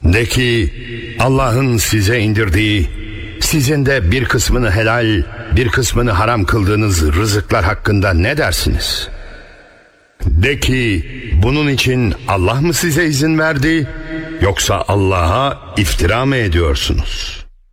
De ki Allah'ın size indirdiği, sizin de bir kısmını helal, bir kısmını haram kıldığınız rızıklar hakkında ne dersiniz? De ki bunun için Allah mı size izin verdi, yoksa Allah'a iftira mı ediyorsunuz?